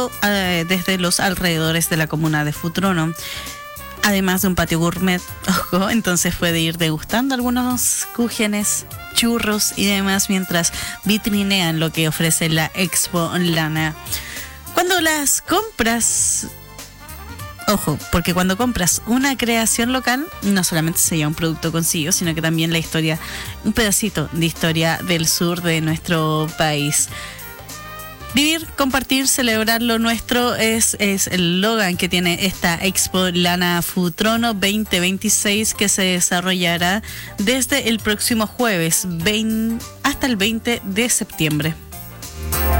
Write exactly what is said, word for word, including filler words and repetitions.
todo eh, desde los alrededores de la comuna de Futrono. Además de un patio gourmet, ojo, entonces puede ir degustando algunos cúgenes, churros y demás mientras vitrinean lo que ofrece la Expo Lana. Cuando las compras, ojo, porque cuando compras una creación local, no solamente se lleva un producto consigo, sino que también la historia, un pedacito de historia del sur de nuestro país. Vivir, compartir, celebrar lo nuestro es, es el eslogan que tiene esta Expo Lana Futrono veinte veintiséis, que se desarrollará desde el próximo jueves veinte hasta el veinte de septiembre.